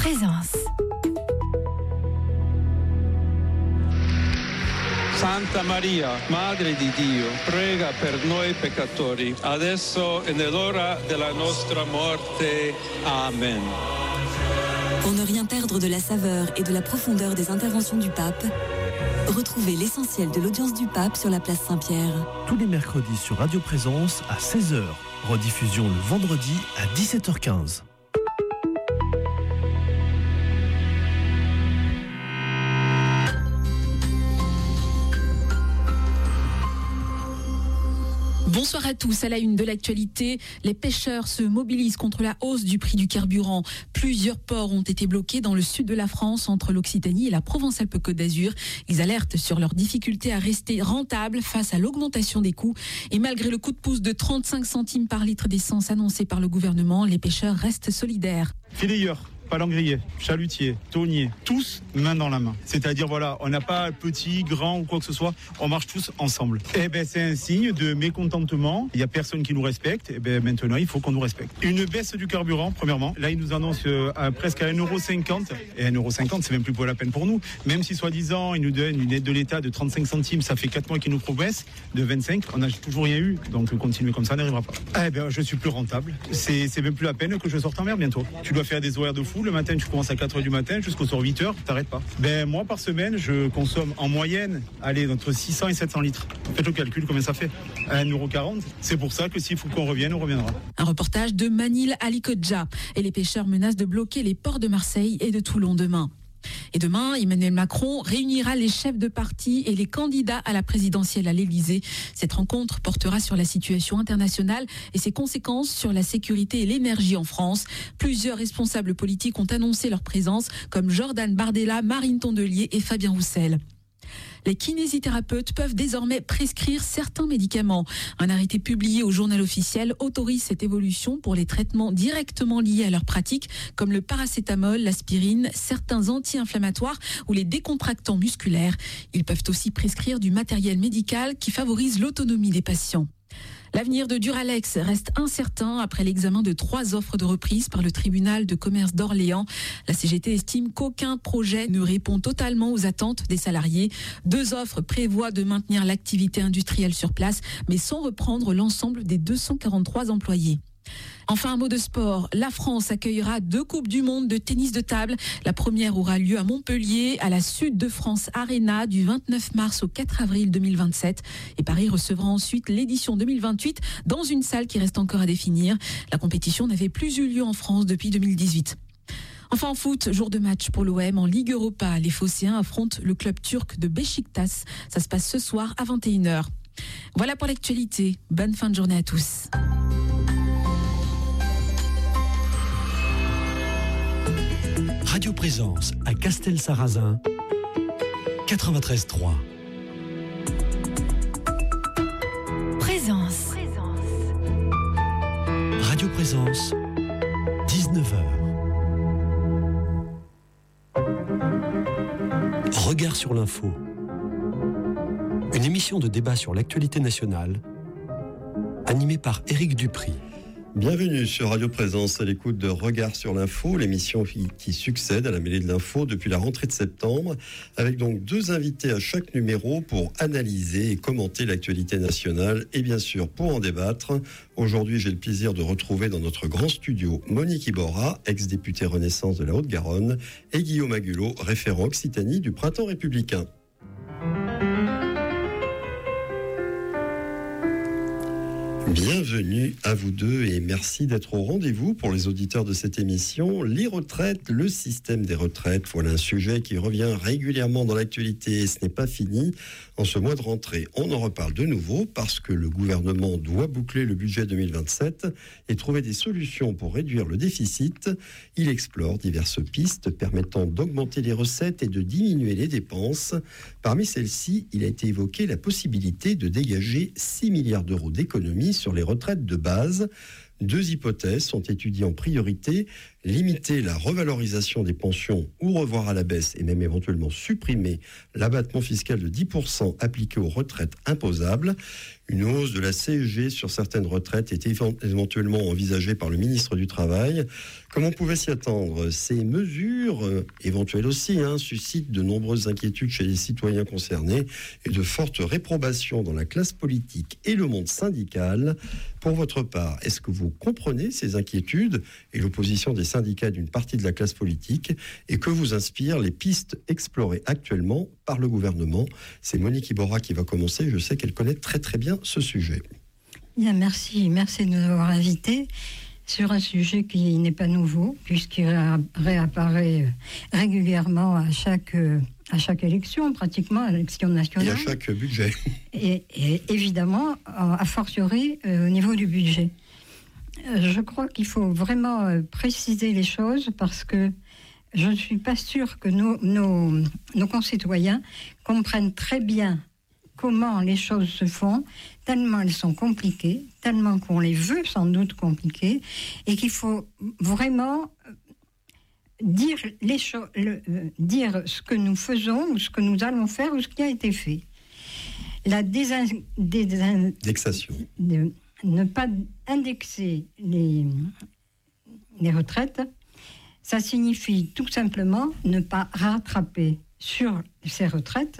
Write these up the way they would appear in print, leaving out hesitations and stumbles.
Présence. Santa Maria, Madre di Dio, prega per noi peccatori, adesso e nell'ora della nostra morte. Amen. Pour ne rien perdre de la saveur et de la profondeur des interventions du pape, retrouvez l'essentiel de l'audience du pape sur la place Saint-Pierre. Tous les mercredis sur Radio Présence à 16h. Rediffusion le vendredi à 17h15. Bonsoir à tous. À la une de l'actualité, les pêcheurs se mobilisent contre la hausse du prix du carburant. Plusieurs ports ont été bloqués dans le sud de la France, entre l'Occitanie et la Provence-Alpes-Côte d'Azur. Ils alertent sur leur difficulté à rester rentables face à l'augmentation des coûts. Et malgré le coup de pouce de 35 centimes par litre d'essence annoncé par le gouvernement, les pêcheurs restent solidaires. Fileyeurs, palangriers, chalutiers, tonniers, tous main dans la main. C'est-à-dire, voilà, on n'a pas petit, grand ou quoi que ce soit, on marche tous ensemble. Eh ben, c'est un signe de mécontentement. Il n'y a personne qui nous respecte. Eh ben, maintenant, il faut qu'on nous respecte. Une baisse du carburant, premièrement. Là, ils nous annoncent presque à 1,50 €. Et 1,50 €, c'est même plus pour la peine pour nous. Même si, soi-disant, ils nous donnent une aide de l'État de 35 centimes, ça fait 4 mois qu'ils nous promettent, de 25, on n'a toujours rien eu. Donc, continuer comme ça n'arrivera pas. Eh ben, je suis plus rentable. C'est même plus la peine que je sorte en mer bientôt. Tu dois faire des horaires de fou. Le matin, tu commences à 4h du matin jusqu'au soir 8h, tu n'arrêtes pas. Ben, moi, par semaine, je consomme en moyenne, entre 600 et 700 litres. Faites le calcul, combien ça fait ? 1,40 €. C'est pour ça que s'il faut qu'on revienne, on reviendra. Un reportage de Manil Alikodja. Et les pêcheurs menacent de bloquer les ports de Marseille et de Toulon demain. Et demain, Emmanuel Macron réunira les chefs de parti et les candidats à la présidentielle à l'Élysée. Cette rencontre portera sur la situation internationale et ses conséquences sur la sécurité et l'énergie en France. Plusieurs responsables politiques ont annoncé leur présence, comme Jordan Bardella, Marine Tondelier et Fabien Roussel. Les kinésithérapeutes peuvent désormais prescrire certains médicaments. Un arrêté publié au journal officiel autorise cette évolution pour les traitements directement liés à leur pratique, comme le paracétamol, l'aspirine, certains anti-inflammatoires ou les décontractants musculaires. Ils peuvent aussi prescrire du matériel médical qui favorise l'autonomie des patients. L'avenir de Duralex reste incertain après l'examen de 3 offres de reprise par le tribunal de commerce d'Orléans. La CGT estime qu'aucun projet ne répond totalement aux attentes des salariés. 2 offres prévoient de maintenir l'activité industrielle sur place, mais sans reprendre l'ensemble des 243 employés. Enfin, un mot de sport. La France accueillera 2 Coupes du Monde de tennis de table. La première aura lieu à Montpellier, à la Sud de France Arena, du 29 mars au 4 avril 2027. Et Paris recevra ensuite l'édition 2028 dans une salle qui reste encore à définir. La compétition n'avait plus eu lieu en France depuis 2018. Enfin en foot, jour de match pour l'OM en Ligue Europa. Les Phocéens affrontent le club turc de Beşiktaş. Ça se passe ce soir à 21h. Voilà pour l'actualité. Bonne fin de journée à tous. Radio Présence à Castel-Sarrazin, 93.3. Présence. Radio Présence, 19h. Regard sur l'info. Une émission de débat sur l'actualité nationale, animée par Éric Dupry. Bienvenue sur Radio Présence à l'écoute de Regard sur l'info, l'émission qui succède à la mêlée de l'info depuis la rentrée de septembre, avec donc 2 invités à chaque numéro pour analyser et commenter l'actualité nationale et bien sûr pour en débattre. Aujourd'hui, j'ai le plaisir de retrouver dans notre grand studio Monique Iborra, ex-députée Renaissance de la Haute-Garonne, et Guillaume Agulot, référent Occitanie du Printemps républicain. Bienvenue à vous deux et merci d'être au rendez-vous pour les auditeurs de cette émission. Les retraites, le système des retraites, voilà un sujet qui revient régulièrement dans l'actualité et ce n'est pas fini. En ce mois de rentrée, on en reparle de nouveau parce que le gouvernement doit boucler le budget 2027 et trouver des solutions pour réduire le déficit. Il explore diverses pistes permettant d'augmenter les recettes et de diminuer les dépenses. Parmi celles-ci, il a été évoqué la possibilité de dégager 6 milliards d'euros d'économies sur les retraites de base. 2 hypothèses sont étudiées en priorité, limiter la revalorisation des pensions ou revoir à la baisse et même éventuellement supprimer l'abattement fiscal de 10% appliqué aux retraites imposables. Une hausse de la CSG sur certaines retraites était éventuellement envisagée par le ministre du Travail. Comme on pouvait s'y attendre, ces mesures, éventuelles aussi, suscitent de nombreuses inquiétudes chez les citoyens concernés et de fortes réprobations dans la classe politique et le monde syndical. Pour votre part, est-ce que vous comprenez ces inquiétudes et l'opposition des syndicats d'une partie de la classe politique, et que vous inspirent les pistes explorées actuellement par le gouvernement? C'est Monique Iborra qui va commencer. Je sais qu'elle connaît très très bien ce sujet. Bien, merci de nous avoir invités sur un sujet qui n'est pas nouveau, puisqu'il réapparaît régulièrement à chaque élection, pratiquement à l'élection nationale. Et à chaque budget. Et évidemment, a fortiori au niveau du budget. Je crois qu'il faut vraiment préciser les choses, parce que je ne suis pas sûre que nos concitoyens comprennent très bien comment les choses se font, tellement elles sont compliquées, tellement qu'on les veut sans doute compliquées, et qu'il faut vraiment dire les choses, dire ce que nous faisons, ou ce que nous allons faire, ou ce qui a été fait. La indexation. Ne pas indexer les retraites, ça signifie tout simplement ne pas rattraper sur ces retraites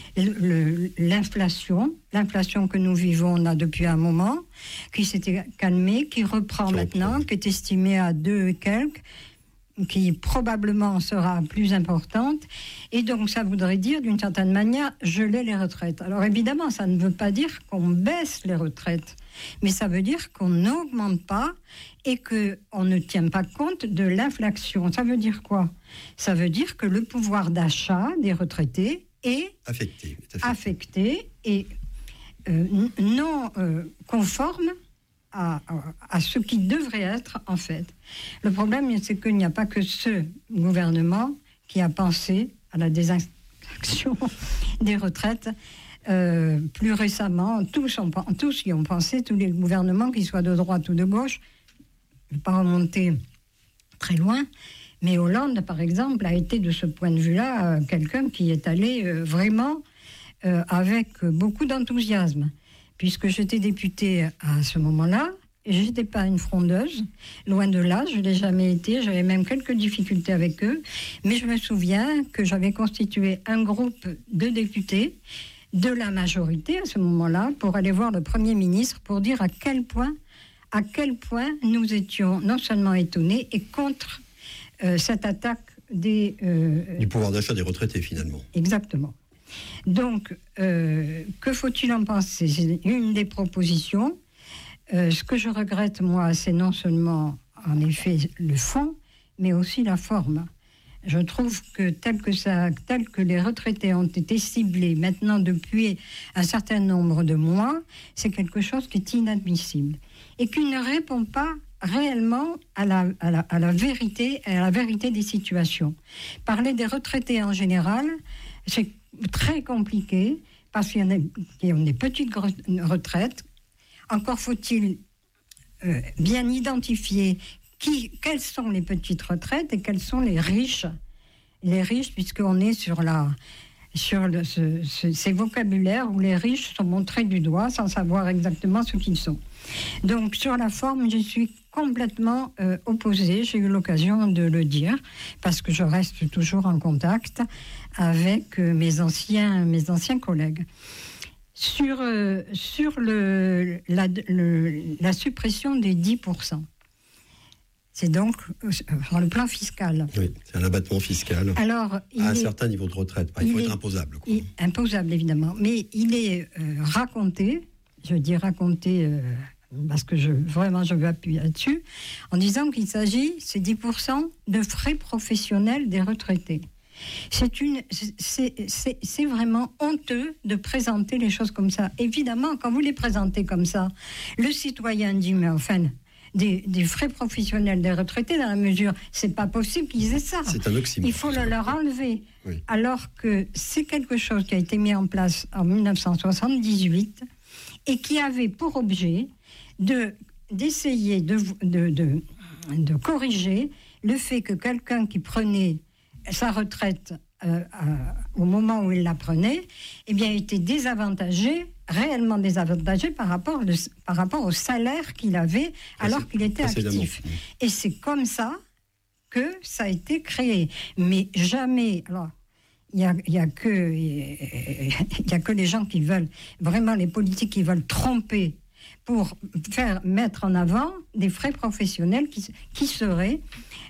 l'inflation que nous vivons là depuis un moment, qui s'était calmée, qui reprend maintenant, qui est estimée à 2 et quelques, qui probablement sera plus importante, et donc ça voudrait dire d'une certaine manière geler les retraites. Alors évidemment, ça ne veut pas dire qu'on baisse les retraites, mais ça veut dire qu'on n'augmente pas et qu'on ne tient pas compte de l'inflation. Ça veut dire quoi? Ça veut dire que le pouvoir d'achat des retraités est affecté et non conforme à ce qui devrait être en fait. Le problème, c'est qu'il n'y a pas que ce gouvernement qui a pensé à la désindexation des retraites. Plus récemment, tous y ont pensé, tous les gouvernements, qu'ils soient de droite ou de gauche. Je ne vais pas remonter très loin, mais Hollande, par exemple, a été de ce point de vue-là quelqu'un qui est allé vraiment avec beaucoup d'enthousiasme. Puisque j'étais députée à ce moment-là, et je n'étais pas une frondeuse, loin de là, je ne l'ai jamais été, j'avais même quelques difficultés avec eux, mais je me souviens que j'avais constitué un groupe de députés de la majorité à ce moment-là pour aller voir le Premier ministre pour dire à quel point nous étions non seulement étonnés et contre cette attaque du pouvoir d'achat des retraités finalement. Exactement. Donc, que faut-il en penser? C'est une des propositions. Ce que je regrette, moi, c'est non seulement, en effet, le fond, mais aussi la forme. Je trouve que tel que les retraités ont été ciblés maintenant depuis un certain nombre de mois, c'est quelque chose qui est inadmissible et qui ne répond pas réellement à la vérité des situations. Parler des retraités en général, c'est très compliqué parce qu'il y a des petites retraites. Encore faut-il bien identifier quelles sont les petites retraites et quels sont les riches. Les riches, puisqu'on est sur ces vocabulaires où les riches sont montrés du doigt sans savoir exactement ce qu'ils sont. Donc sur la forme, je suis complètement opposée, j'ai eu l'occasion de le dire, parce que je reste toujours en contact avec mes anciens collègues. Sur la suppression des 10%. C'est donc sur le plan fiscal. Oui, c'est un abattement fiscal. Alors, à un certain niveau de retraite. Il faut être imposable. Imposable, évidemment. Mais il est raconté, je dis raconté parce que je veux appuyer là-dessus, en disant qu'il s'agit, c'est 10% de frais professionnels des retraités. C'est vraiment honteux de présenter les choses comme ça. Évidemment, quand vous les présentez comme ça, le citoyen dit, mais enfin, des frais professionnels des retraités, dans la mesure, c'est pas possible qu'ils aient ça. C'est un oxymore. Il faut le leur enlever. Oui. Alors que c'est quelque chose qui a été mis en place en 1978 et qui avait pour objet d'essayer de corriger le fait que quelqu'un qui prenait sa retraite au moment où il la prenait, eh bien, était désavantagé réellement désavantagé par rapport au salaire qu'il avait alors qu'il était actif. Et c'est comme ça que ça a été créé. Mais jamais... Alors, il y a que les gens qui veulent, vraiment les politiques qui veulent tromper pour mettre en avant des frais professionnels qui seraient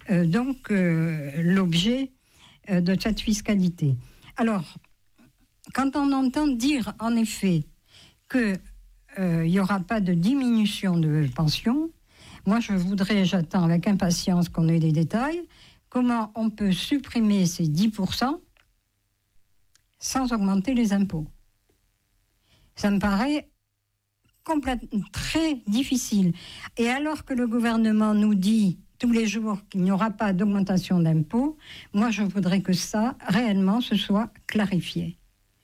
l'objet de cette fiscalité. Alors, quand on entend dire en effet qu'il n'y aura pas de diminution de pension, moi j'attends avec impatience qu'on ait des détails, comment on peut supprimer ces 10% sans augmenter les impôts. Ça me paraît très difficile. Et alors que le gouvernement nous dit tous les jours qu'il n'y aura pas d'augmentation d'impôts, moi je voudrais que ça, réellement, se soit clarifié.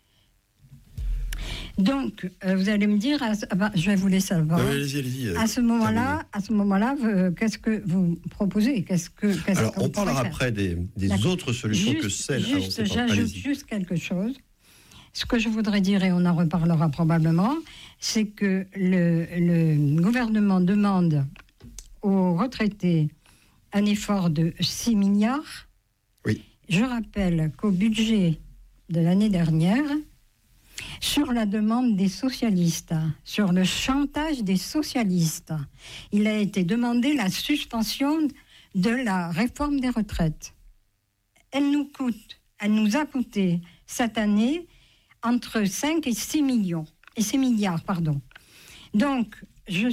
Donc, vous allez me dire, je vais vous laisser savoir. Allez-y. À ce moment-là, qu'est-ce que vous proposez ? Alors, on parlera après des autres solutions que celles avancées par... J'ajoute juste quelque chose. Ce que je voudrais dire, et on en reparlera probablement, c'est que le gouvernement demande aux retraités un effort de 6 milliards. Oui. Je rappelle qu'au budget de l'année dernière, sur la demande des socialistes, sur le chantage des socialistes, il a été demandé la suspension de la réforme des retraites. Elle nous a coûté cette année entre 5 et 6 milliards. Donc, je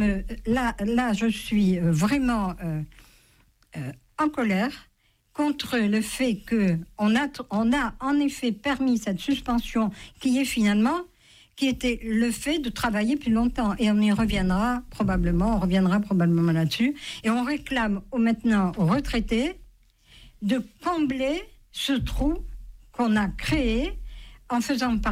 suis vraiment en colère contre le fait qu'on a en effet permis cette suspension qui était le fait de travailler plus longtemps. Et on reviendra probablement là-dessus. Et on réclame maintenant aux retraités de combler ce trou qu'on a créé en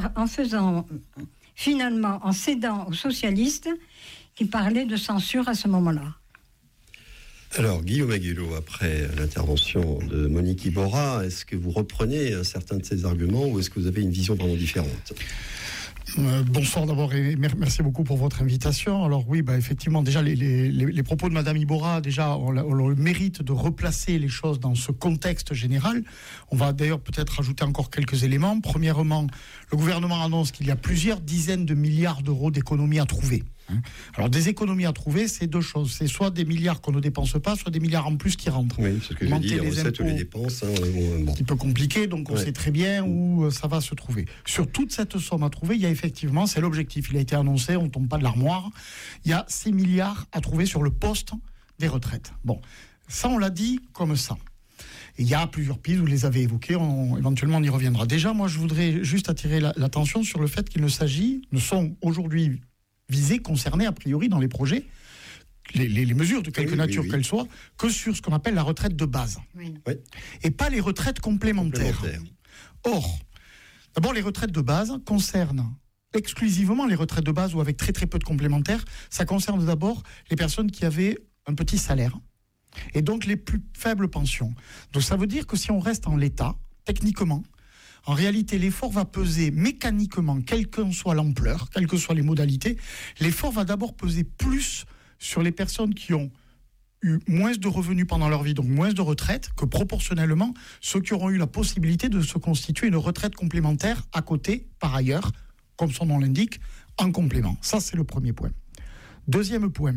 cédant aux socialistes qui parlaient de censure à ce moment-là. Alors, Guillaume Aguelot, après l'intervention de Monique Iborra, est-ce que vous reprenez un certain de ces arguments ou est-ce que vous avez une vision vraiment différente ? Bonsoir d'abord et merci beaucoup pour votre invitation. Alors oui, effectivement, déjà les propos de Madame Iborra, déjà ont le mérite de replacer les choses dans ce contexte général. On va d'ailleurs peut-être rajouter encore quelques éléments. Premièrement, le gouvernement annonce qu'il y a plusieurs dizaines de milliards d'euros d'économies à trouver. Alors des économies à trouver, c'est deux choses. C'est soit des milliards qu'on ne dépense pas, soit des milliards en plus qui rentrent. Oui, c'est ce que j'ai dit, les recettes ou les dépenses. Un petit peu compliqué, donc on sait très bien où ça va se trouver. Sur toute cette somme à trouver, il y a effectivement, c'est l'objectif, il a été annoncé, on ne tombe pas de l'armoire, il y a 6 milliards à trouver sur le poste des retraites. Bon, ça on l'a dit comme ça. Et il y a plusieurs pistes, vous les avez évoquées, éventuellement on y reviendra. Déjà, moi je voudrais juste attirer l'attention sur le fait qu'il ne sont aujourd'hui visés, concernés a priori dans les projets, les mesures de quelque nature qu'elles soient, que sur ce qu'on appelle la retraite de base. Oui. Et pas les retraites complémentaires. Or, d'abord les retraites de base concernent exclusivement les retraites de base ou avec très très peu de complémentaires. Ça concerne d'abord les personnes qui avaient un petit salaire et donc les plus faibles pensions. Donc ça veut dire que si on reste en l'état, techniquement, en réalité, l'effort va peser mécaniquement, quelle que soit l'ampleur, quelles que soient les modalités, l'effort va d'abord peser plus sur les personnes qui ont eu moins de revenus pendant leur vie, donc moins de retraite, que proportionnellement ceux qui auront eu la possibilité de se constituer une retraite complémentaire à côté, par ailleurs, comme son nom l'indique, en complément. Ça, c'est le premier point. Deuxième point,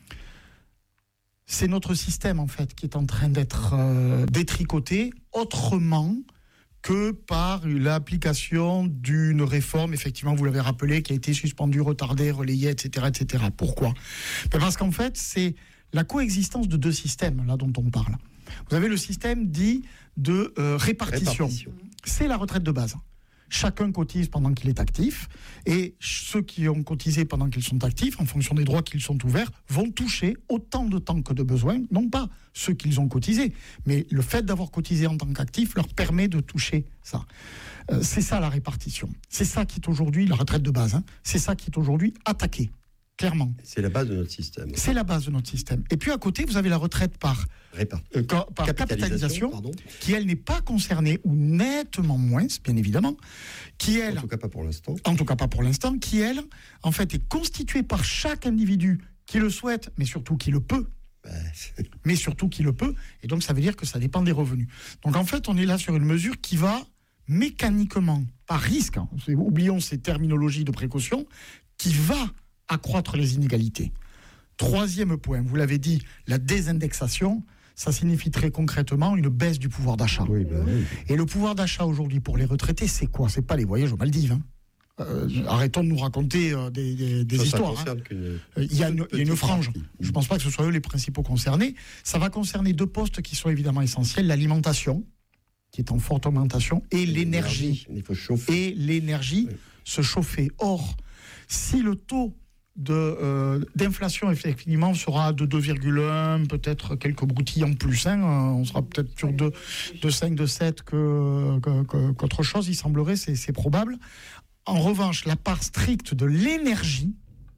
c'est notre système, en fait, qui est en train d'être détricoté autrement que par l'application d'une réforme, effectivement, vous l'avez rappelé, qui a été suspendue, retardée, relayée, etc. etc. Pourquoi ? Parce qu'en fait, c'est la coexistence de deux systèmes, là, dont on parle. Vous avez le système dit de répartition. C'est la retraite de base. Chacun cotise pendant qu'il est actif, et ceux qui ont cotisé pendant qu'ils sont actifs, en fonction des droits qu'ils sont ouverts, vont toucher autant de temps que de besoin, non pas ceux qu'ils ont cotisé, mais le fait d'avoir cotisé en tant qu'actif leur permet de toucher ça. C'est ça la répartition. C'est ça qui est aujourd'hui la retraite de base. C'est ça qui est aujourd'hui attaqué, clairement. C'est la base de notre système. C'est la base de notre système. Et puis à côté, vous avez la retraite par capitalisation, qui elle n'est pas concernée, ou nettement moins, bien évidemment, qui elle... En tout cas pas pour l'instant. En tout cas pas pour l'instant, qui elle, en fait, est constituée par chaque individu qui le souhaite, mais surtout qui le peut. Mais surtout qui le peut. Et donc ça veut dire que ça dépend des revenus. Donc en fait, on est là sur une mesure qui va mécaniquement, par risque, hein, oublions ces terminologies de précaution, qui va accroître les inégalités. Troisième point, vous l'avez dit, la désindexation, ça signifie très concrètement une baisse du pouvoir d'achat. Oui. Et le pouvoir d'achat aujourd'hui pour les retraités, c'est quoi ? C'est pas les voyages aux Maldives. Arrêtons de nous raconter des histoires. Il y a une frange. Je ne pense pas que ce soit eux les principaux concernés. Ça va concerner deux postes qui sont évidemment essentiels, l'alimentation, qui est en forte augmentation, et l'énergie. Il faut chauffer. Et l'énergie, se chauffer. Or, si le taux d'inflation, effectivement, sera de 2,1, peut-être quelques broutilles en plus, on sera peut-être sur de 5, de 7 qu'autre chose, il semblerait, c'est probable. En revanche, la part stricte de l'énergie,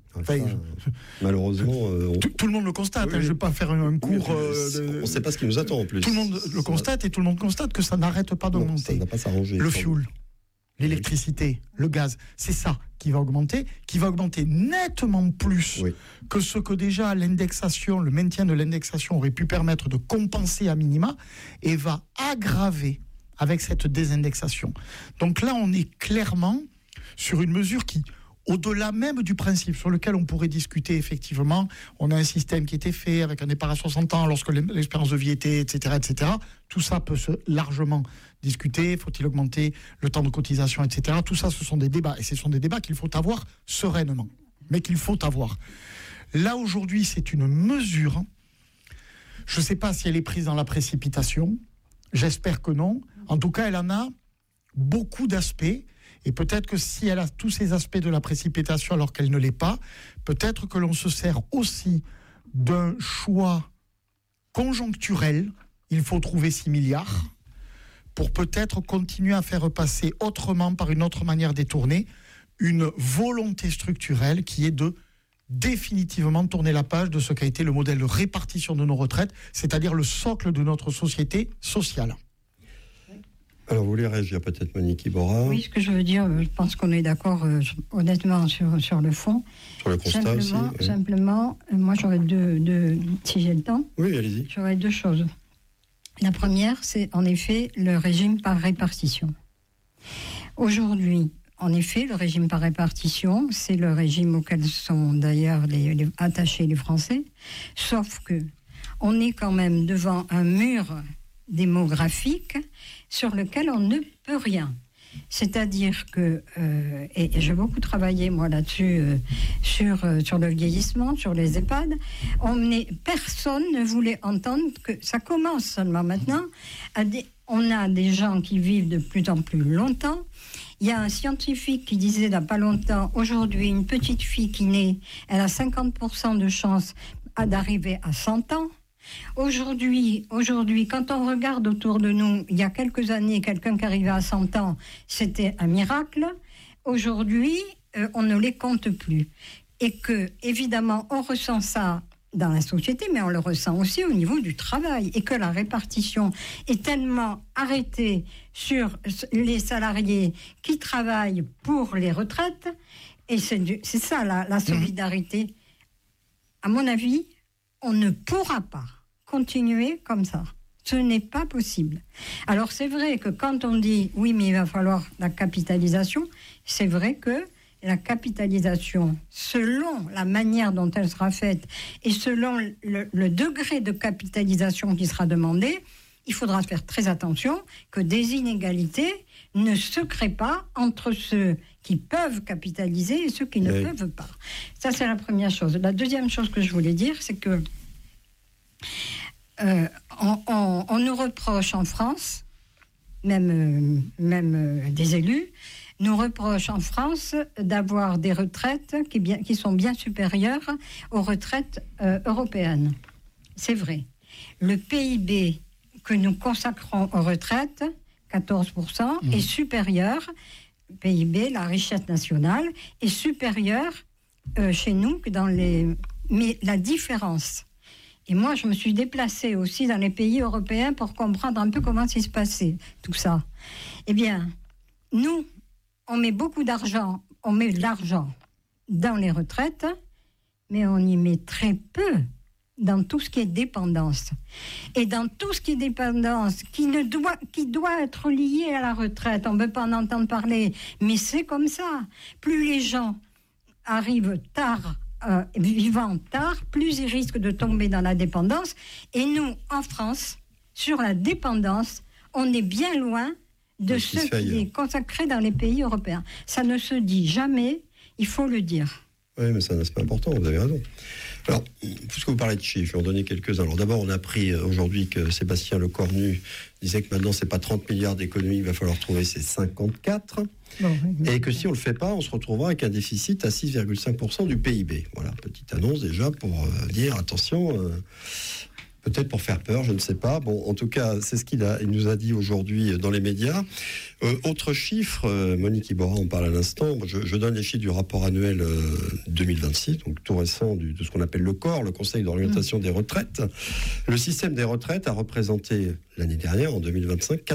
malheureusement, tout le monde le constate. Je ne vais pas faire un cours. On ne sait pas ce qui nous attend en plus. Tout le monde le constate et tout le monde constate que ça n'arrête pas d'augmenter. Ça ne va pas s'arranger. Le fioul, l'électricité, le gaz, c'est ça qui va augmenter nettement plus que ce que déjà l'indexation, le maintien de l'indexation aurait pu permettre de compenser à minima, et va aggraver avec cette désindexation. Donc là, on est clairement sur une mesure qui, au-delà même du principe sur lequel on pourrait discuter, effectivement, on a un système qui était fait avec un départ à 60 ans lorsque l'espérance de vie était, etc., etc. Tout ça peut se largement discuter. Faut-il augmenter le temps de cotisation, etc. Tout ça, ce sont des débats. Et ce sont des débats qu'il faut avoir sereinement, mais qu'il faut avoir. Là, aujourd'hui, c'est une mesure. Je ne sais pas si elle est prise dans la précipitation. J'espère que non. En tout cas, elle en a beaucoup d'aspects. Et peut-être que si elle a tous ces aspects de la précipitation alors qu'elle ne l'est pas, peut-être que l'on se sert aussi d'un choix conjoncturel. Il faut trouver 6 milliards pour peut-être continuer à faire passer autrement, par une autre manière détournée, une volonté structurelle qui est de définitivement tourner la page de ce qu'a été le modèle de répartition de nos retraites, c'est-à-dire le socle de notre société sociale. Alors, vous voulez réagir peut-être, Monique Iborra ? Oui, ce que je veux dire, je pense qu'on est d'accord honnêtement sur le fond. Sur le constat aussi. Simplement, moi j'aurais si j'ai le temps, allez-y. J'aurais deux choses. La première, c'est en effet le régime par répartition. Aujourd'hui, en effet, le régime par répartition, c'est le régime auquel sont d'ailleurs attachés les Français, sauf que on est quand même devant un mur démographique sur lequel on ne peut rien. C'est-à-dire que, et j'ai beaucoup travaillé moi là-dessus, sur le vieillissement, sur les EHPAD, personne ne voulait entendre que ça commence seulement maintenant. On a des gens qui vivent de plus en plus longtemps. Il y a un scientifique qui disait il n'y a pas longtemps, aujourd'hui, une petite fille qui naît, elle a 50% de chance d'arriver à 100 ans. Aujourd'hui, quand on regarde autour de nous, il y a quelques années, quelqu'un qui arrivait à 100 ans, c'était un miracle. Aujourd'hui, on ne les compte plus. Et que, évidemment, on ressent ça dans la société, mais on le ressent aussi au niveau du travail. Et que la répartition est tellement arrêtée sur les salariés qui travaillent pour les retraites. Et c'est ça, la solidarité. À mon avis, on ne pourra pas continuer comme ça. Ce n'est pas possible. Alors c'est vrai que quand on dit oui, mais il va falloir la capitalisation, c'est vrai que la capitalisation, selon la manière dont elle sera faite et selon le degré de capitalisation qui sera demandé, il faudra faire très attention que des inégalités ne se créent pas entre ceux qui peuvent capitaliser et ceux qui ne peuvent pas. Ça, c'est la première chose. La deuxième chose que je voulais dire, c'est que on nous reproche en France, même des élus, nous reprochent en France d'avoir des retraites qui sont bien supérieures aux retraites européennes. C'est vrai. Le PIB que nous consacrons aux retraites, 14%, est supérieur, PIB, la richesse nationale, est supérieure chez nous que mais la différence. Et moi, je me suis déplacée aussi dans les pays européens pour comprendre un peu comment ça se passait, tout ça. Eh bien, nous, on met beaucoup d'argent, on met de l'argent dans les retraites, mais on y met très peu dans tout ce qui est dépendance. Et dans tout ce qui est dépendance, qui doit être lié à la retraite, on ne peut pas en entendre parler, mais c'est comme ça. Plus les gens arrivent tard, vivant tard, plus ils risquent de tomber dans la dépendance. Et nous, en France, sur la dépendance, on est bien loin de ce qui est consacré dans les pays européens. Ça ne se dit jamais, il faut le dire. Oui, mais c'est un aspect important, vous avez raison. Alors, puisque vous parlez de chiffres, je vais en donner quelques-uns. Alors d'abord, on a appris aujourd'hui que Sébastien Lecornu disait que maintenant, c'est pas 30 milliards d'économies, il va falloir trouver ces 54. Et que si on ne le fait pas, on se retrouvera avec un déficit à 6,5% du PIB. Voilà, petite annonce déjà pour dire, attention... peut-être pour faire peur, je ne sais pas. Bon, en tout cas, c'est ce il nous a dit aujourd'hui dans les médias. Autre chiffre, Monique Iborra en parle à l'instant. Je donne les chiffres du rapport annuel 2026, donc tout récent de ce qu'on appelle le COR, le Conseil d'orientation des retraites. Le système des retraites a représenté l'année dernière, en 2025,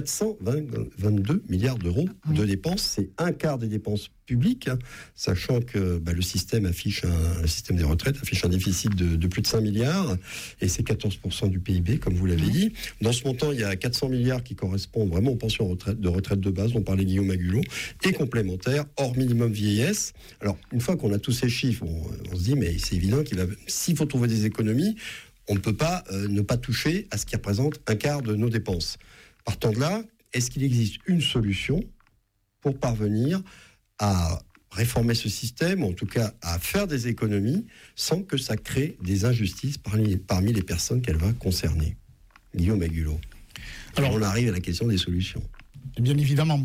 422 milliards d'euros de dépenses. C'est un quart des dépenses publiques, hein, sachant que le système des retraites affiche un déficit de plus de 5 milliards, et c'est 14% du PIB, comme vous l'avez dit. Dans ce montant, il y a 400 milliards qui correspondent vraiment aux pensions de retraite de base, dont parlait Guillaume Magulot, et complémentaires, hors minimum vieillesse. Alors, une fois qu'on a tous ces chiffres, on se dit, mais c'est évident s'il faut trouver des économies, on ne peut pas ne pas toucher à ce qui représente un quart de nos dépenses. Partant de là, est-ce qu'il existe une solution pour parvenir à réformer ce système, ou en tout cas à faire des économies, sans que ça crée des injustices parmi les personnes qu'elle va concerner? Guillaume Magulot. Alors, on arrive à la question des solutions. Bien évidemment.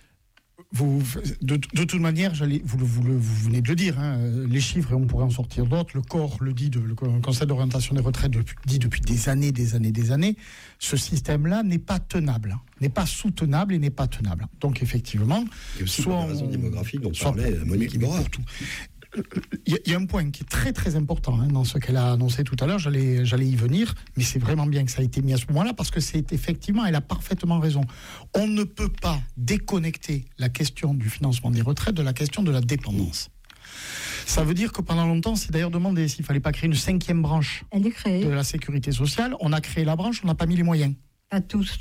De toute manière, vous venez de le dire, hein, les chiffres, et on pourrait en sortir d'autres, le COR le dit, le Conseil d'orientation des retraites dit depuis des années, ce système-là n'est pas tenable, n'est pas soutenable et n'est pas tenable. Donc effectivement, et aussi soit pour la raison démographique dont parlait Monique Iborra. Il y a un point qui est très très important dans ce qu'elle a annoncé tout à l'heure, j'allais y venir, mais c'est vraiment bien que ça a été mis à ce moment-là, parce que c'est effectivement, elle a parfaitement raison. On ne peut pas déconnecter la question du financement des retraites de la question de la dépendance. Ça veut dire que pendant longtemps, c'est d'ailleurs demandé s'il ne fallait pas créer une 5e branche de la sécurité sociale. On a créé la branche, on n'a pas mis les moyens. Pas tous.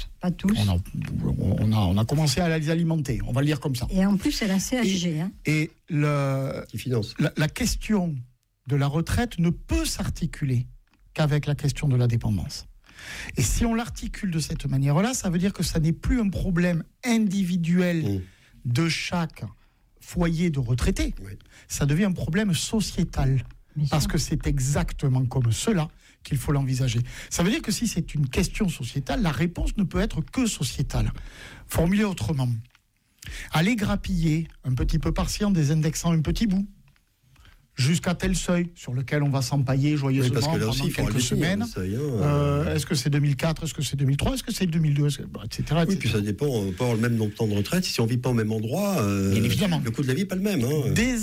On a commencé à les alimenter, on va le dire comme ça. Et en plus, c'est la CSG. Qui finance. La question de la retraite ne peut s'articuler qu'avec la question de la dépendance. Et si on l'articule de cette manière-là, ça veut dire que ça n'est plus un problème individuel de chaque foyer de retraités. Oui. Ça devient un problème sociétal. Parce que c'est exactement comme cela qu'il faut l'envisager. Ça veut dire que si c'est une question sociétale, la réponse ne peut être que sociétale. Formulée autrement, aller grappiller un petit peu par-ci en désindexant un petit bout, jusqu'à tel seuil sur lequel on va s'empailler joyeusement pendant quelques semaines. Est-ce que c'est 2004, est-ce que c'est 2003, est-ce que c'est 2002, etc. Oui, puis ça dépend, on peut avoir le même temps de retraite. Si on ne vit pas au même endroit, le coût de la vie n'est pas le même.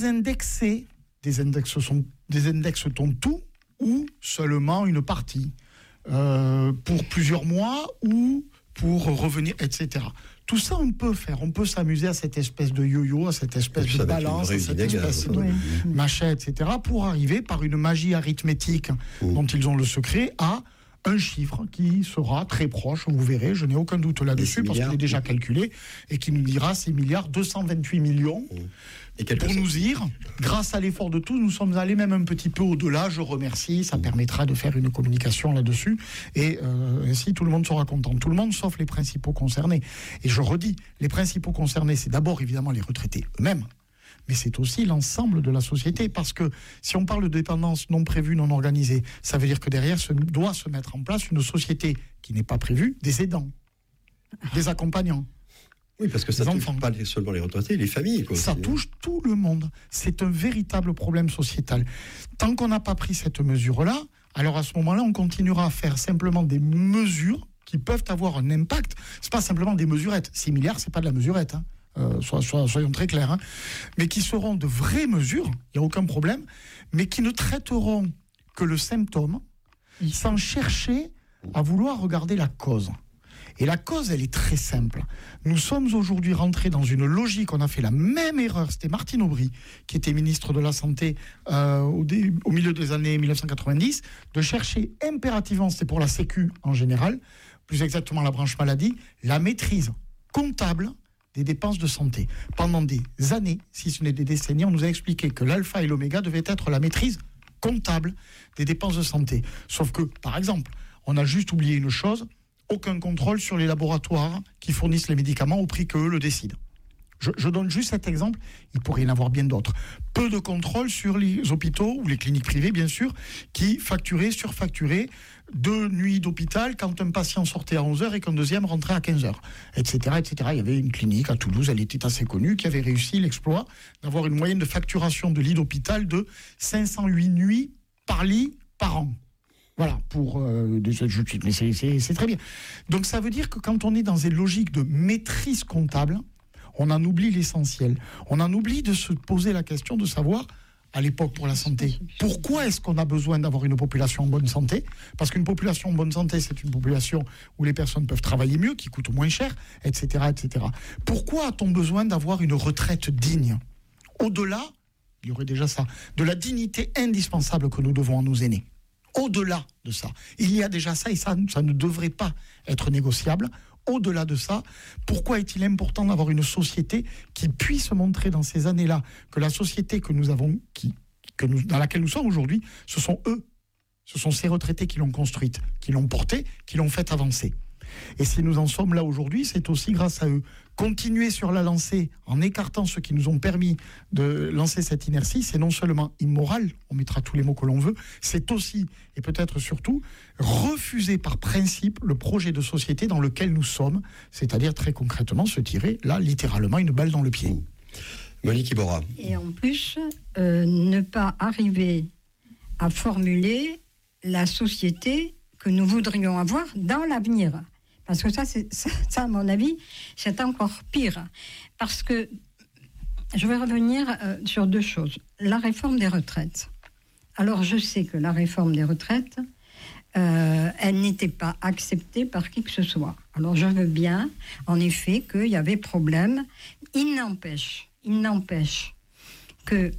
Désindexe-t-on tout ou seulement une partie pour plusieurs mois ou pour revenir, etc. Tout ça, on peut faire. On peut s'amuser à cette espèce de yo-yo, à cette espèce de balance, à cette espèce de machin, etc., pour arriver, par une magie arithmétique dont ils ont le secret, à un chiffre qui sera très proche, vous verrez, je n'ai aucun doute là-dessus, parce qu'il est déjà calculé, et qui nous dira ces milliards, 228 millions. Et pour nous dire, grâce à l'effort de tous, nous sommes allés même un petit peu au-delà, je remercie, ça permettra de faire une communication là-dessus, et ainsi tout le monde sera content. Tout le monde, sauf les principaux concernés. Et je redis, les principaux concernés, c'est d'abord évidemment les retraités eux-mêmes, mais c'est aussi l'ensemble de la société, parce que si on parle de dépendance non prévue, non organisée, ça veut dire que derrière doit se mettre en place une société qui n'est pas prévue, des aidants, des accompagnants. Oui, parce que ça ne touche pas seulement les retraités, les familles. Ça touche tout le monde. C'est un véritable problème sociétal. Tant qu'on n'a pas pris cette mesure-là, alors à ce moment-là, on continuera à faire simplement des mesures qui peuvent avoir un impact. Ce n'est pas simplement des mesurettes. 6 milliards, ce n'est pas de la mesurette. soyons très clairs, hein, mais qui seront de vraies mesures, il n'y a aucun problème, mais qui ne traiteront que le symptôme sans chercher à vouloir regarder la cause. Et la cause, elle est très simple. Nous sommes aujourd'hui rentrés dans une logique, on a fait la même erreur, c'était Martine Aubry, qui était ministre de la Santé au milieu des années 1990, de chercher impérativement, c'était pour la Sécu en général, plus exactement la branche maladie, la maîtrise comptable des dépenses de santé. Pendant des années, si ce n'est des décennies, on nous a expliqué que l'alpha et l'oméga devaient être la maîtrise comptable des dépenses de santé. Sauf que, par exemple, on a juste oublié une chose, aucun contrôle sur les laboratoires qui fournissent les médicaments au prix qu'eux le décident. Je donne juste cet exemple, il pourrait y en avoir bien d'autres. Peu de contrôle sur les hôpitaux ou les cliniques privées, bien sûr, qui facturaient, surfacturaient 2 nuits d'hôpital quand un patient sortait à 11h et qu'un deuxième rentrait à 15h, etc., etc. Il y avait une clinique à Toulouse, elle était assez connue, qui avait réussi l'exploit d'avoir une moyenne de facturation de lit d'hôpital de 508 nuits par lit par an. Voilà, mais c'est très bien. Donc ça veut dire que quand on est dans une logique de maîtrise comptable, on en oublie l'essentiel. On en oublie de se poser la question de savoir, à l'époque pour la santé, pourquoi est-ce qu'on a besoin d'avoir une population en bonne santé ? Parce qu'une population en bonne santé, c'est une population où les personnes peuvent travailler mieux, qui coûtent moins cher, etc., etc. Pourquoi a-t-on besoin d'avoir une retraite digne ? Au-delà, il y aurait déjà ça, de la dignité indispensable que nous devons à nos aînés. Au-delà de ça, il y a déjà ça et ça ne devrait pas être négociable. Au-delà de ça, pourquoi est-il important d'avoir une société qui puisse montrer dans ces années-là que la société que nous avons, dans laquelle nous sommes aujourd'hui, ce sont eux, ce sont ces retraités qui l'ont construite, qui l'ont portée, qui l'ont fait avancer. Et si nous en sommes là aujourd'hui, c'est aussi grâce à eux. Continuer sur la lancée en écartant ceux qui nous ont permis de lancer cette inertie, c'est non seulement immoral, on mettra tous les mots que l'on veut, c'est aussi, et peut-être surtout, refuser par principe le projet de société dans lequel nous sommes, c'est-à-dire très concrètement se tirer, là, littéralement, une balle dans le pied. Monique Iborra. Et en plus, ne pas arriver à formuler la société que nous voudrions avoir dans l'avenir. Parce que ça, à mon avis, c'est encore pire. Parce que, je vais revenir sur 2 choses. La réforme des retraites. Alors, je sais que la réforme des retraites, elle n'était pas acceptée par qui que ce soit. Alors, je veux bien, en effet, qu'il y avait problème. Il n'empêche que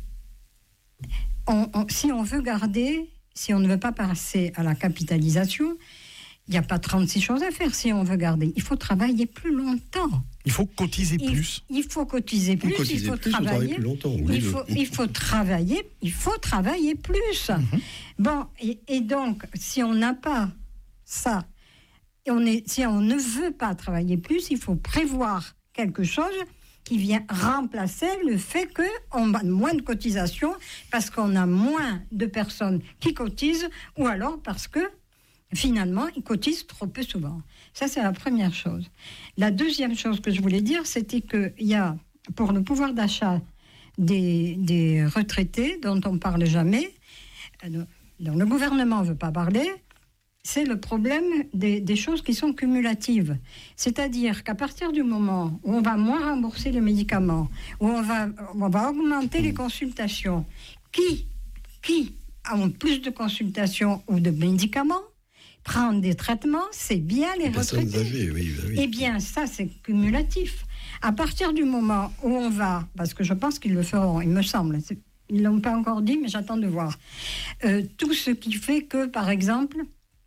si on veut garder, si on ne veut pas passer à la capitalisation, il n'y a pas 36 choses à faire si on veut garder. Il faut travailler plus longtemps. Il faut cotiser plus. Il faut cotiser plus, il faut travailler plus longtemps. Il faut travailler plus. Mm-hmm. Bon, et donc, si on n'a pas ça, si on ne veut pas travailler plus, il faut prévoir quelque chose qui vient remplacer le fait qu'on a moins de cotisations parce qu'on a moins de personnes qui cotisent ou alors parce que finalement, ils cotisent trop peu souvent. Ça, c'est la première chose. La deuxième chose que je voulais dire, c'était qu'il y a, pour le pouvoir d'achat des retraités, dont on ne parle jamais, dont le gouvernement ne veut pas parler, c'est le problème des choses qui sont cumulatives. C'est-à-dire qu'à partir du moment où on va moins rembourser les médicaments, où on va augmenter les consultations, qui ont plus de consultations ou de médicaments, prendre des traitements, c'est bien les retraités. Âgées, oui. Eh bien, ça, c'est cumulatif. À partir du moment où on va, parce que je pense qu'ils le feront, il me semble, ils ne l'ont pas encore dit, mais j'attends de voir, tout ce qui fait que, par exemple,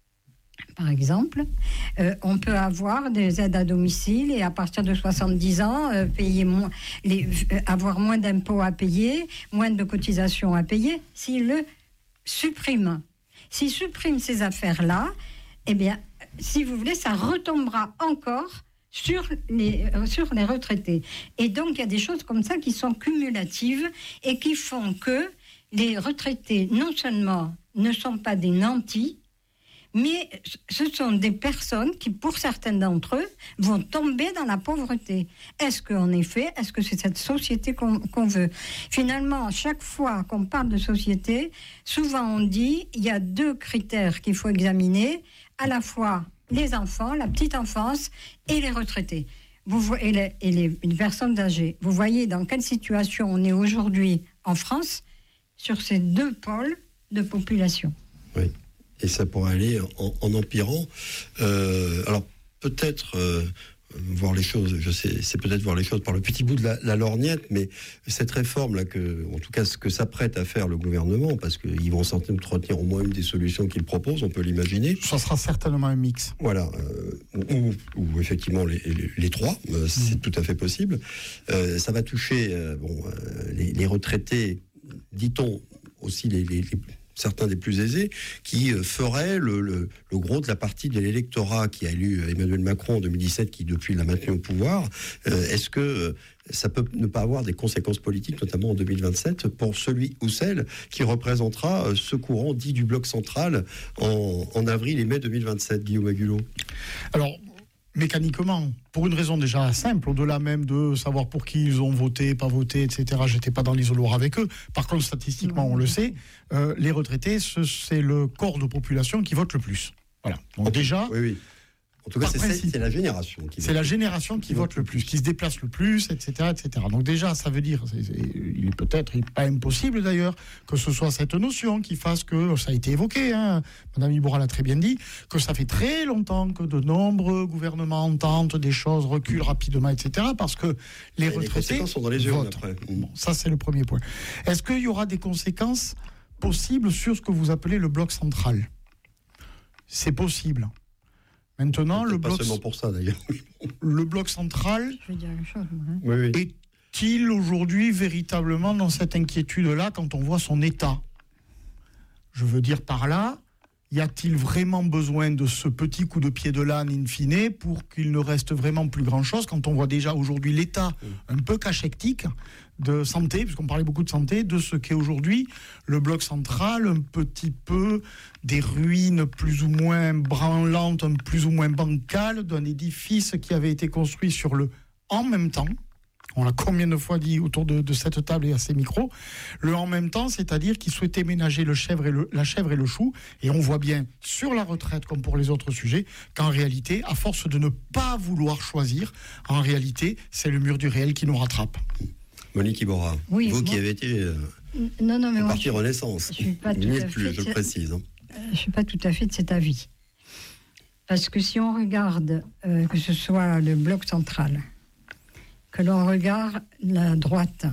on peut avoir des aides à domicile et à partir de 70 ans, avoir moins d'impôts à payer, moins de cotisations à payer, s'ils le suppriment. S'ils suppriment ces affaires-là, eh bien, si vous voulez, ça retombera encore sur les retraités. Et donc, il y a des choses comme ça qui sont cumulatives et qui font que les retraités, non seulement ne sont pas des nantis, mais ce sont des personnes qui, pour certaines d'entre eux, vont tomber dans la pauvreté. Est-ce que c'est cette société qu'on veut ? Finalement, chaque fois qu'on parle de société, souvent on dit il y a 2 critères qu'il faut examiner, à la fois les enfants, la petite enfance et les retraités. les personnes âgées, vous voyez dans quelle situation on est aujourd'hui en France sur ces deux pôles de population. Oui, et ça pourrait aller en empirant. Alors, peut-être... voir les choses, je sais, c'est peut-être voir les choses par le petit bout de la lorgnette, mais cette réforme-là, en tout cas ce que s'apprête à faire le gouvernement, parce qu'ils vont certainement retenir au moins une des solutions qu'ils proposent, on peut l'imaginer. Ça sera certainement un mix. Voilà, ou effectivement les trois, c'est tout à fait possible. Ça va toucher les retraités, dit-on aussi certains des plus aisés, qui feraient le gros de la partie de l'électorat qui a élu Emmanuel Macron en 2017, qui depuis l'a maintenu au pouvoir. Est-ce que ça peut ne pas avoir des conséquences politiques, notamment en 2027, pour celui ou celle qui représentera ce courant dit du bloc central en avril et mai 2027, Guillaume Agulot? Alors, mécaniquement, pour une raison déjà simple, au-delà même de savoir pour qui ils ont voté, pas voté, etc. J'étais pas dans l'isoloir avec eux. Par contre, statistiquement, on le sait, les retraités, c'est le corps de population qui vote le plus. Voilà. Donc déjà... Oui. En tout cas, c'est la génération qui vote. C'est la génération qui vote le plus, qui se déplace le plus, etc., etc. Donc déjà, ça veut dire, il est peut-être pas impossible d'ailleurs, que ce soit cette notion qui fasse que, ça a été évoqué, Madame Iboura l'a très bien dit, que ça fait très longtemps que de nombreux gouvernements tentent des choses, reculent rapidement, etc., parce que les retraités sont dans les urnes votent. Après. Bon, ça, c'est le premier point. Est-ce qu'il y aura des conséquences possibles sur ce que vous appelez le bloc central? C'est possible. Maintenant, le bloc... Pas seulement pour ça, d'ailleurs. Le bloc central... Je veux dire une chose, moi, Oui. Est-il aujourd'hui véritablement dans cette inquiétude-là quand on voit son état? Je veux dire par là, y a-t-il vraiment besoin de ce petit coup de pied de l'âne in fine pour qu'il ne reste vraiment plus grand-chose quand on voit déjà aujourd'hui l'état un peu cachectique de santé, puisqu'on parlait beaucoup de santé, de ce qu'est aujourd'hui le bloc central, un petit peu des ruines plus ou moins branlantes, plus ou moins bancales d'un édifice qui avait été construit sur le en même temps. On l'a combien de fois dit autour de cette table et à ces micros, le en même temps, c'est-à-dire qu'ils souhaitaient ménager la chèvre et le chou, et on voit bien sur la retraite comme pour les autres sujets qu'en réalité, à force de ne pas vouloir choisir, en réalité, c'est le mur du réel qui nous rattrape. Monique Iboura, vous qui avez été au Parti Renaissance, je le précise. Je ne suis pas tout à fait de cet avis. Parce que si on regarde, que ce soit le bloc central, que l'on regarde la droite,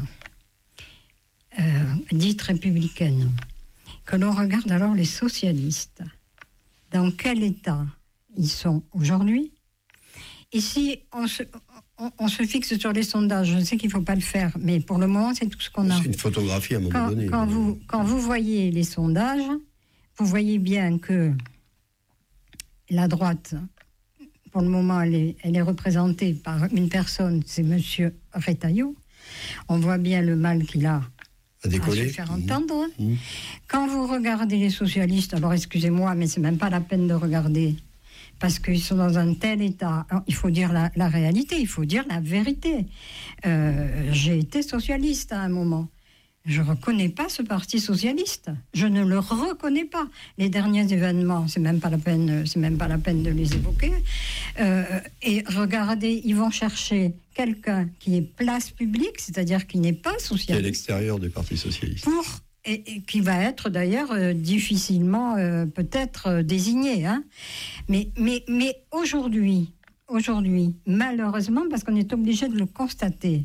dite républicaine, que l'on regarde alors les socialistes, dans quel état ils sont aujourd'hui, et si on se fixe sur les sondages, je sais qu'il ne faut pas le faire, mais pour le moment, c'est tout ce qu'on a. C'est une photographie à un moment donné. Quand vous voyez les sondages, vous voyez bien que la droite, pour le moment, elle est représentée par une personne, c'est M. Retailleau. On voit bien le mal qu'il a à se faire entendre. Quand vous regardez les socialistes, alors excusez-moi, mais c'est même pas la peine de regarder, parce qu'ils sont dans un tel état. Alors, il faut dire la réalité, il faut dire la vérité. J'ai été socialiste à un moment. Je ne reconnais pas ce parti socialiste. Je ne le reconnais pas. Les derniers événements, c'est même pas la peine de les évoquer. Et regardez, ils vont chercher quelqu'un qui est place publique, c'est-à-dire qui n'est pas socialiste. Qui est à l'extérieur du Parti socialiste. Et qui va être d'ailleurs difficilement peut-être désigné. Mais aujourd'hui, malheureusement, parce qu'on est obligé de le constater,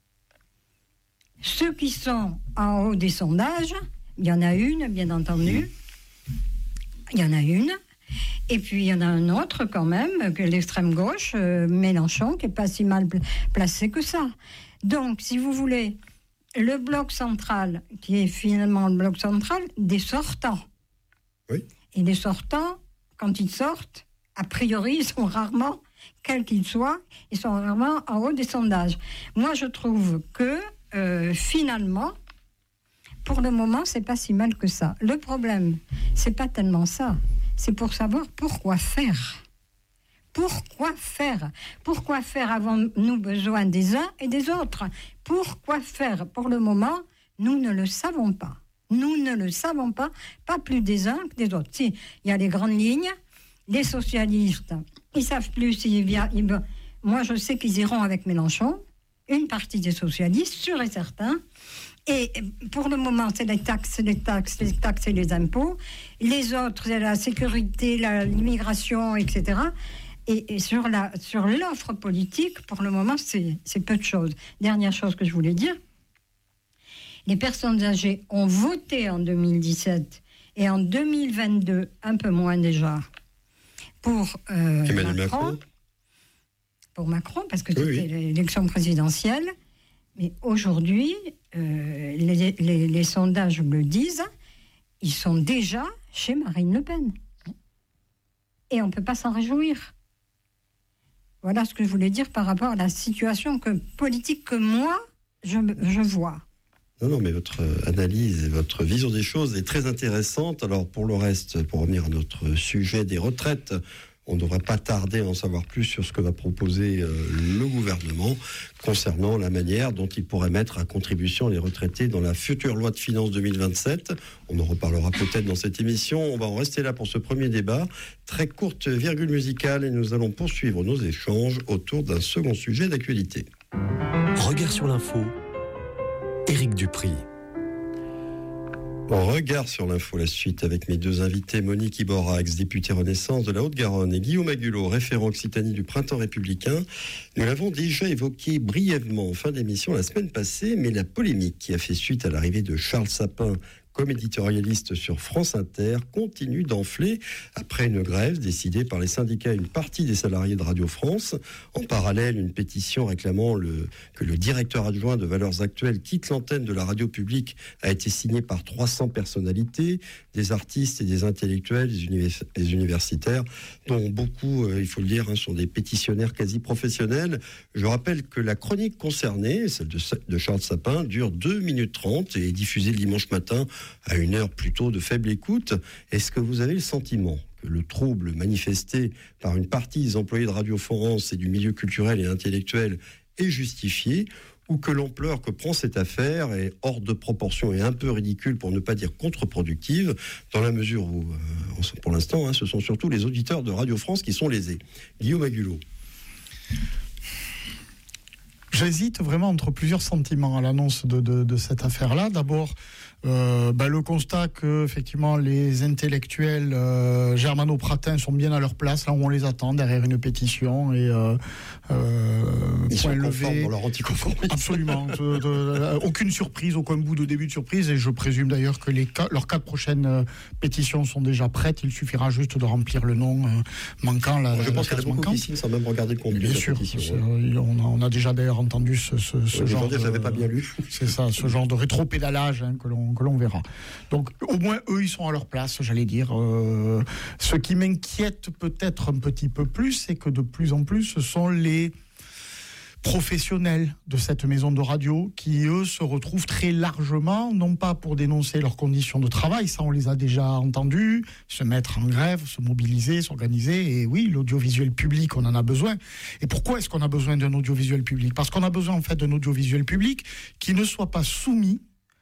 ceux qui sont en haut des sondages, il y en a une, bien entendu. Il y en a une. Et puis, il y en a un autre, quand même, que l'extrême gauche, Mélenchon, qui n'est pas si mal placé que ça. Donc, si vous voulez, le bloc central, qui est finalement le bloc central des sortants. Oui. Et les sortants, quand ils sortent, a priori, ils sont rarement, quels qu'ils soient, ils sont rarement en haut des sondages. Moi, je trouve que finalement, pour le moment, c'est pas si mal que ça. Le problème, c'est pas tellement ça. C'est pour savoir pourquoi faire. Pourquoi faire? Pourquoi faire avons-nous besoin des uns et des autres? Pourquoi faire? Pour le moment, nous ne le savons pas. Nous ne le savons pas, pas plus des uns que des autres. Si, il y a les grandes lignes, les socialistes, ils savent plus s'ils viennent... moi je sais qu'ils iront avec Mélenchon, une partie des socialistes, sûr et certain. Et pour le moment, c'est les taxes et les impôts. Les autres, c'est la sécurité, l'immigration, etc. Et sur l'offre politique, pour le moment, c'est peu de choses. Dernière chose que je voulais dire, les personnes âgées ont voté en 2017 et en 2022, un peu moins déjà, pour Macron. Pour Macron, parce que c'était l'élection présidentielle. Mais aujourd'hui, les sondages le disent, ils sont déjà chez Marine Le Pen. Et on ne peut pas s'en réjouir. Voilà ce que je voulais dire par rapport à la situation politique que moi, je vois. Non, mais votre analyse et votre vision des choses est très intéressante. Alors, pour le reste, pour revenir à notre sujet des retraites, on ne devrait pas tarder à en savoir plus sur ce que va proposer le gouvernement concernant la manière dont il pourrait mettre à contribution les retraités dans la future loi de finances 2027. On en reparlera peut-être dans cette émission. On va en rester là pour ce premier débat. Très courte virgule musicale et nous allons poursuivre nos échanges autour d'un second sujet d'actualité. Regard sur l'info, Éric Dupry. On regarde sur l'info la suite avec mes deux invités, Monique Iborax, députée Renaissance de la Haute-Garonne, et Guillaume Agulot, référent Occitanie du Printemps républicain. Nous l'avons déjà évoqué brièvement en fin d'émission la semaine passée, mais la polémique qui a fait suite à l'arrivée de Charles Sapin comme éditorialiste sur France Inter continue d'enfler après une grève décidée par les syndicats et une partie des salariés de Radio France. En parallèle, une pétition réclamant que le directeur adjoint de Valeurs Actuelles quitte l'antenne de la radio publique a été signée par 300 personnalités, des artistes et des intellectuels, des universitaires, dont beaucoup, il faut le dire, sont des pétitionnaires quasi professionnels. Je rappelle que la chronique concernée, celle de Charles Sapin, dure 2 minutes 30 et est diffusée le dimanche matin à une heure plutôt de faible écoute. Est-ce que vous avez le sentiment que le trouble manifesté par une partie des employés de Radio France et du milieu culturel et intellectuel est justifié, ou que l'ampleur que prend cette affaire est hors de proportion et un peu ridicule, pour ne pas dire contre-productive, dans la mesure où, pour l'instant, ce sont surtout les auditeurs de Radio France qui sont lésés. Guillaume Agulot. J'hésite vraiment entre plusieurs sentiments à l'annonce de cette affaire-là. D'abord, le constat que effectivement les intellectuels germano-pratins sont bien à leur place là où on les attend, derrière une pétition et ils sont conformes dans leur anticonformisme. Absolument, aucune surprise, aucun bout de début de surprise, et je présume d'ailleurs que leurs 4 prochaines pétitions sont déjà prêtes. Il suffira juste de remplir le nom manquant. Je pense qu'il y a beaucoup qui signent sans même regarder le contenu. Bien sûr, on a déjà d'ailleurs entendu ce genre de... Je l'avais pas bien lu. C'est ça, ce genre de rétropédalage que l'on verra. Donc au moins eux ils sont à leur place, j'allais dire. Ce qui m'inquiète peut-être un petit peu plus, c'est que de plus en plus ce sont les professionnels de cette maison de radio qui, eux, se retrouvent très largement, non pas pour dénoncer leurs conditions de travail, ça on les a déjà entendus, se mettre en grève, se mobiliser, s'organiser, et oui, l'audiovisuel public, on en a besoin. Et pourquoi est-ce qu'on a besoin d'un audiovisuel public ? Parce qu'on a besoin en fait d'un audiovisuel public qui ne soit pas soumis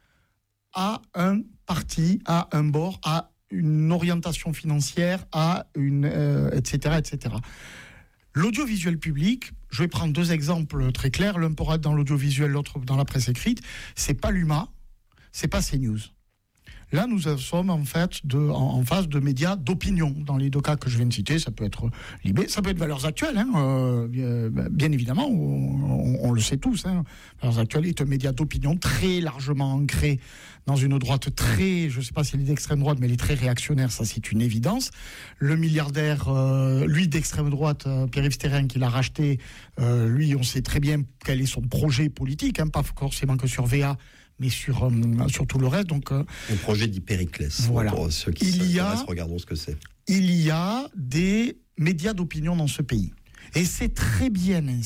à un parti, à un bord, à une orientation financière, à etc., etc. L'audiovisuel public, je vais prendre 2 exemples très clairs, l'un pourra être dans l'audiovisuel, l'autre dans la presse écrite, c'est pas l'UMA, c'est pas CNews. Là, nous sommes en fait en face de médias d'opinion. Dans les 2 cas que je viens de citer, ça peut être Libé, ça peut être Valeurs Actuelles, bien évidemment, on le sait tous. Valeurs Actuelles est un média d'opinion très largement ancré dans une droite très, je ne sais pas si elle est d'extrême droite, mais elle est très réactionnaire, ça c'est une évidence. Le milliardaire, lui d'extrême droite, Pierre-Yves Thérain, qui l'a racheté, lui, on sait très bien quel est son projet politique, pas forcément que sur VA, mais sur tout le reste. Donc, un projet d'Hypericlès. Voilà. Pour ceux qui s'intéressent, regardons ce que c'est. Il y a des médias d'opinion dans ce pays. Et c'est très bien